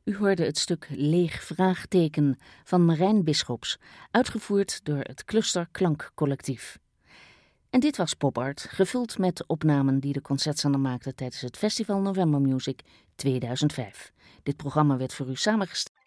U hoorde het stuk Leeg Vraagteken van Marijn Bisschops, uitgevoerd door het Cluster Klankcollectief. En dit was Pop Art, gevuld met opnamen die de concertzender maakte tijdens het Festival November Music 2005. Dit programma werd voor u samengesteld